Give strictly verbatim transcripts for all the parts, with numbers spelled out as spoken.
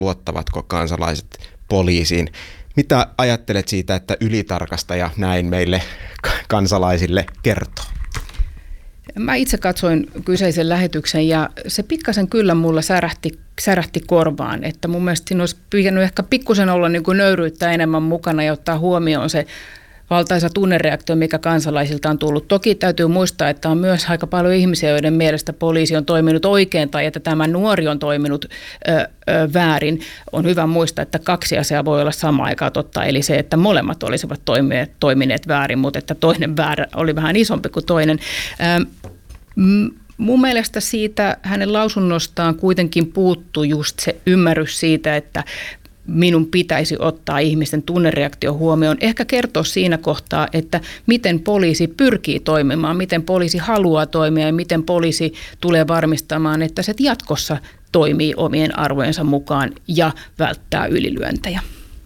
luottavatko kansalaiset poliisiin. Mitä ajattelet siitä, että ylitarkastaja näin meille kansalaisille kertoo? Mä itse katsoin kyseisen lähetyksen ja se pikkasen kyllä mulla särähti, särähti korvaan, että mun mielestä siinä olisi pitänyt ehkä pikkusen olla niin kuin nöyryyttä enemmän mukana ja ottaa huomioon se valtaisa tunnereaktio, mikä kansalaisilta on tullut. Toki täytyy muistaa, että on myös aika paljon ihmisiä, joiden mielestä poliisi on toiminut oikein tai että tämä nuori on toiminut ö, ö, väärin. On hyvä muistaa, että kaksi asiaa voi olla samaan aikaan totta, eli se, että molemmat olisivat toimineet, toimineet väärin, mutta että toinen väärä oli vähän isompi kuin toinen. Ö, m- Mun mielestä siitä hänen lausunnostaan kuitenkin puuttuu just se ymmärrys siitä, että minun pitäisi ottaa ihmisten tunnereaktio huomioon. Ehkä kertoa siinä kohtaa, että miten poliisi pyrkii toimimaan, miten poliisi haluaa toimia ja miten poliisi tulee varmistamaan, että se jatkossa toimii omien arvojensa mukaan ja välttää ylilyöntejä.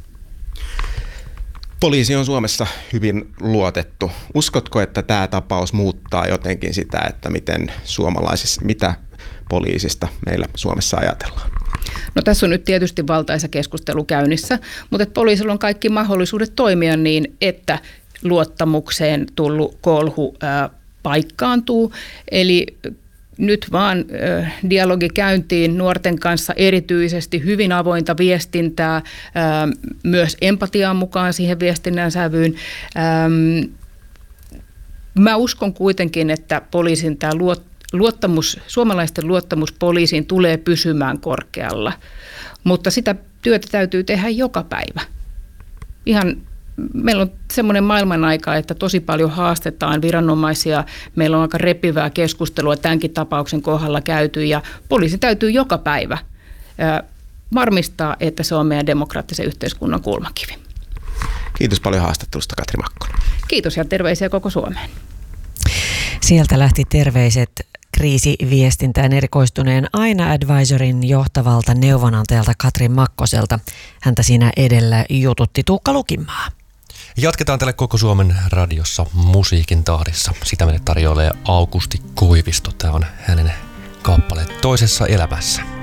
Poliisi on Suomessa hyvin luotettu. Uskotko, että tämä tapaus muuttaa jotenkin sitä, että miten suomalaisissa, mitä poliisista meillä Suomessa ajatellaan? No tässä on nyt tietysti valtaisa keskustelu käynnissä, mutta että poliisilla on kaikki mahdollisuudet toimia niin, että luottamukseen tullut kolhu ää, paikkaantuu. Eli nyt vaan ä, dialogi käyntiin nuorten kanssa erityisesti hyvin avointa viestintää, ä, myös empatiaa mukaan siihen viestinnän sävyyn. Äm, mä uskon kuitenkin, että poliisin tämä luottamus Luottamus, suomalaisten luottamus poliisiin tulee pysymään korkealla, mutta sitä työtä täytyy tehdä joka päivä. Ihan, meillä on semmoinen maailman aika, että tosi paljon haastetaan viranomaisia. Meillä on aika repivää keskustelua tämänkin tapauksen kohdalla käyty ja poliisi täytyy joka päivä ää, varmistaa, että se on meidän demokraattisen yhteiskunnan kulmakivi. Kiitos paljon haastattelusta, Katri Makkonen. Kiitos ja terveisiä koko Suomeen. Sieltä lähti terveiset kriisiviestintään erikoistuneen Aina Advisorin johtavalta neuvonantajalta Katri Makkoselta. Häntä siinä edellä jututti Tuukka Lukimaa. Jatketaan tälle Koko Suomen radiossa musiikin tahdissa. Sitä meille tarjoilee Aukusti Koivisto. Tämä on hänen kappaleet Toisessa elämässä.